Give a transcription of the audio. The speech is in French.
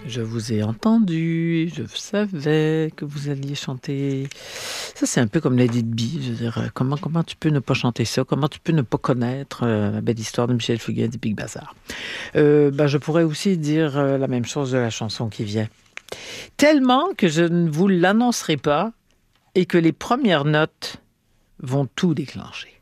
Je vous ai entendu, je savais que vous alliez chanter. Ça, c'est un peu comme Lady Bee. Je veux dire, comment tu peux ne pas chanter ça? Comment tu peux ne pas connaître la belle histoire de Michel Fugain du Big Bazar? Je pourrais aussi dire la même chose de la chanson qui vient. Tellement que je ne vous l'annoncerai pas et que les premières notes vont tout déclencher.